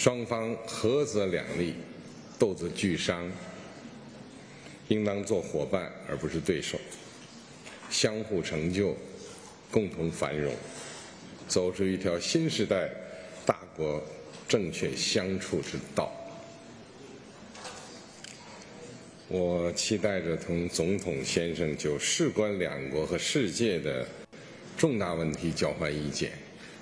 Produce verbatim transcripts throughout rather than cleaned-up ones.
双方合则两利，斗则俱伤，应当做伙伴而不是对手，相互成就，共同繁荣，走出一条新时代大国正确相处之道。我期待着同总统先生就事关两国和世界的重大问题交换意见，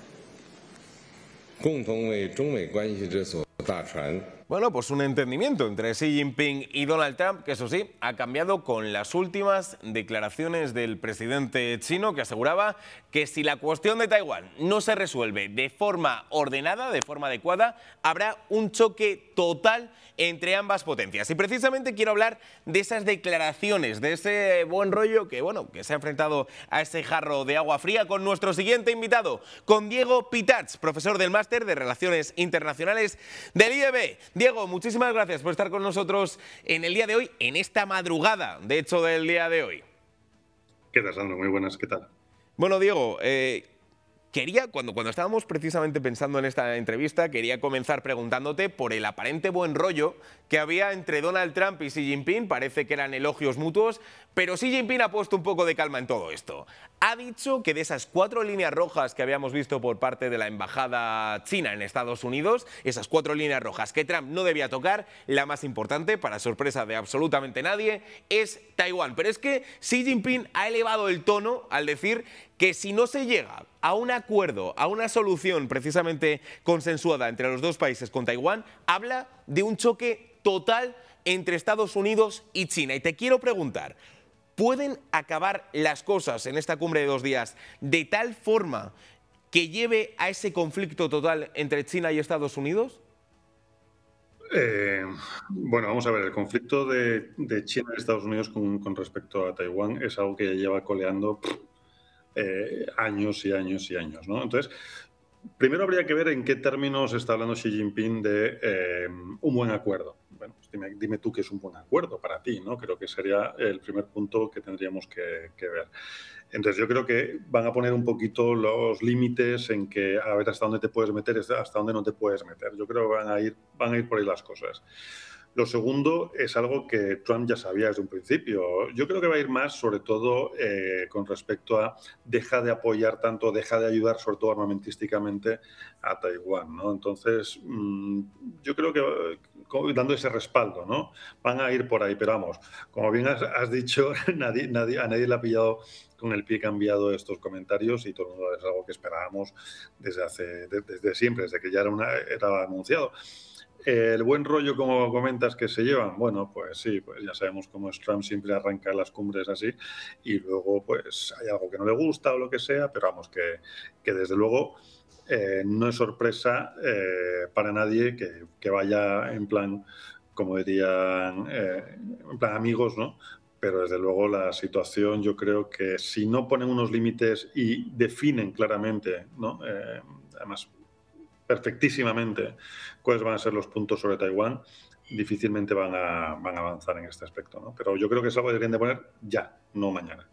共同为中美关系这艘大船。 Bueno, pues un entendimiento entre Xi Jinping y Donald Trump, que eso sí, ha cambiado con las últimas declaraciones del presidente chino, que aseguraba que si la cuestión de Taiwán no se resuelve de forma ordenada, de forma adecuada, habrá un choque total entre ambas potencias. Y precisamente quiero hablar de esas declaraciones, de ese buen rollo que, bueno, que se ha enfrentado a ese jarro de agua fría con nuestro siguiente invitado, con Diego Pitarch, profesor del Máster de Relaciones Internacionales del I E B. Diego, muchísimas gracias por estar con nosotros en el día de hoy, en esta madrugada, de hecho, del día de hoy. ¿Qué tal, Sandro? Muy buenas, ¿qué tal? Bueno, Diego, eh, quería, cuando, cuando estábamos precisamente pensando en esta entrevista, quería comenzar preguntándote por el aparente buen rollo que había entre Donald Trump y Xi Jinping. Parece que eran elogios mutuos, pero Xi Jinping ha puesto un poco de calma en todo esto. Ha dicho que de esas cuatro líneas rojas que habíamos visto por parte de la embajada china en Estados Unidos, esas cuatro líneas rojas que Trump no debía tocar, la más importante, para sorpresa de absolutamente nadie, es Taiwán. Pero es que Xi Jinping ha elevado el tono al decir que si no se llega a un acuerdo, a una solución precisamente consensuada entre los dos países con Taiwán, habla de un choque total entre Estados Unidos y China. Y te quiero preguntar, ¿pueden acabar las cosas en esta cumbre de dos días de tal forma que lleve a ese conflicto total entre China y Estados Unidos? Eh, bueno, vamos a ver, el conflicto de, de China y Estados Unidos con, con respecto a Taiwán es algo que ya lleva coleando eh, años y años y años, ¿no? Entonces, primero habría que ver en qué términos está hablando Xi Jinping de eh, un buen acuerdo. Bueno, pues dime, dime tú qué es un buen acuerdo para ti, ¿no? Creo que sería el primer punto que tendríamos que, que ver. Entonces yo creo que van a poner un poquito los límites en que a ver hasta dónde te puedes meter, hasta dónde no te puedes meter. Yo creo que van a ir, van a ir por ahí las cosas. Lo segundo es algo que Trump ya sabía desde un principio. Yo creo que va a ir más, sobre todo, eh, con respecto a deja de apoyar tanto, deja de ayudar, sobre todo armamentísticamente, a Taiwán, ¿no? Entonces, mmm, yo creo que dando ese respaldo, ¿no? Van a ir por ahí, pero vamos, como bien has, has dicho, nadie, nadie, a nadie le ha pillado con el pie cambiado estos comentarios y todo el mundo es algo que esperábamos desde, hace, desde siempre, desde que ya era, una, era anunciado. El buen rollo, como comentas, que se llevan, bueno, pues sí, pues ya sabemos cómo es Trump, siempre arranca las cumbres así y luego pues hay algo que no le gusta o lo que sea, pero vamos, que, que desde luego eh, no es sorpresa eh, para nadie que, que vaya en plan, como dirían, eh, en plan amigos, ¿no? Pero desde luego la situación, yo creo que si no ponen unos límites y definen claramente, ¿no? Eh, además, perfectísimamente cuáles van a ser los puntos sobre Taiwán, difícilmente van a, van a avanzar en este aspecto, ¿no? Pero yo creo que es algo que deberían de poner ya, no mañana.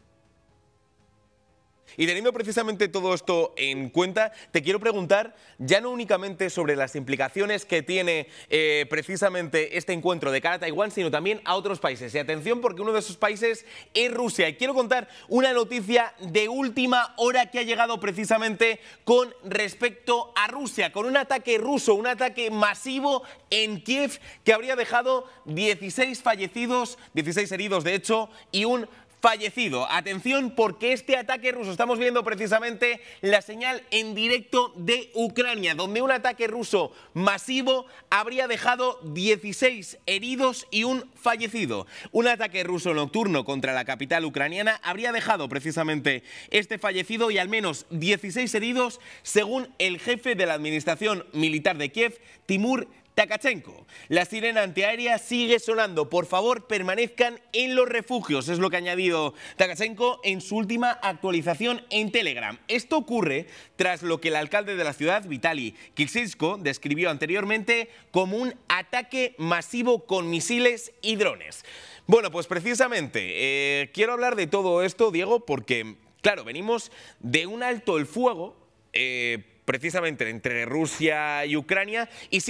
Y teniendo precisamente todo esto en cuenta, te quiero preguntar ya no únicamente sobre las implicaciones que tiene eh, precisamente este encuentro de cara a Taiwán, sino también a otros países. Y atención, porque uno de esos países es Rusia. Y quiero contar una noticia de última hora que ha llegado precisamente con respecto a Rusia, con un ataque ruso, un ataque masivo en Kiev que habría dejado dieciséis fallecidos, dieciséis heridos de hecho, y un fallecido. Atención, porque este ataque ruso, estamos viendo precisamente la señal en directo de Ucrania, donde un ataque ruso masivo habría dejado dieciséis heridos y un fallecido. Un ataque ruso nocturno contra la capital ucraniana habría dejado precisamente este fallecido y al menos dieciséis heridos, según el jefe de la administración militar de Kiev, Timur Takachenko. La sirena antiaérea sigue sonando. Por favor, permanezcan en los refugios, es lo que ha añadido Takachenko en su última actualización en Telegram. Esto ocurre tras lo que el alcalde de la ciudad, Vitaly Klitschko, describió anteriormente como un ataque masivo con misiles y drones. Bueno, pues precisamente eh, quiero hablar de todo esto, Diego, porque, claro, venimos de un alto el fuego, eh, precisamente entre Rusia y Ucrania, y